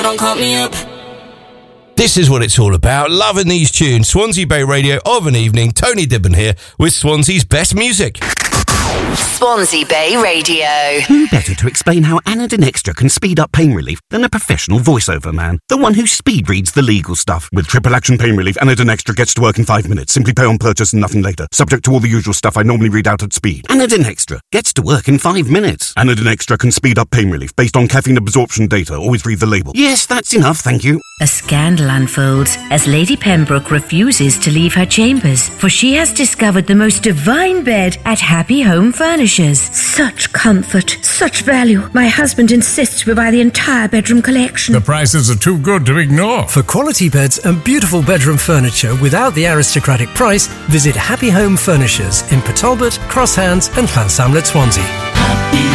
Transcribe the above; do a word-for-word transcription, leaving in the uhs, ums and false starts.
Don't call me up. This is what it's all about. Loving these tunes. Swansea Bay Radio of an evening. Tony Dibben here with Swansea's best music. Swansea Bay Radio. Who better to explain how Anadin Extra can speed up pain relief than a professional voiceover man? The one who speed reads the legal stuff. With triple action pain relief, Anadin Extra gets to work in five minutes. Simply pay on purchase and nothing later. Subject to all the usual stuff I normally read out at speed. Anadin Extra gets to work in five minutes. Anadin Extra can speed up pain relief based on caffeine absorption data. Always read the label. Yes, that's enough, thank you. A scandal unfolds as Lady Pembroke refuses to leave her chambers, for she has discovered the most divine bed at Happy Home Furnishers. Such comfort, such value. My husband insists we buy the entire bedroom collection. The prices are too good to ignore. For quality beds and beautiful bedroom furniture without the aristocratic price, visit Happy Home Furnishers in Port Talbot, Cross Hands and Llansamlet, Swansea.